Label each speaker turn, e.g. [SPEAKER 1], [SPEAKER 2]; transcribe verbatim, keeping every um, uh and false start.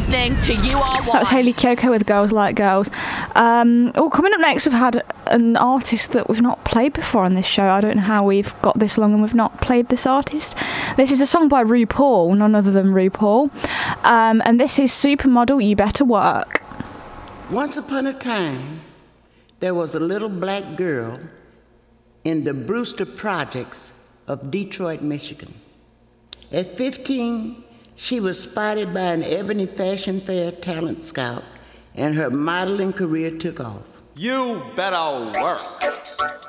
[SPEAKER 1] listening to You Are One.
[SPEAKER 2] That was Hayley Kiyoko with Girls Like Girls. Um, oh, coming up next, we've had an artist that we've not played before on this show. I don't know how we've got this long and we've not played this artist. This is a song by RuPaul, none other than RuPaul. Um, and this is Supermodel, You Better Work.
[SPEAKER 3] Once upon a time, there was a little black girl in the Brewster Projects of Detroit, Michigan. At fifteen, she was spotted by an Ebony Fashion Fair talent scout, and her modeling career took off.
[SPEAKER 4] You better work.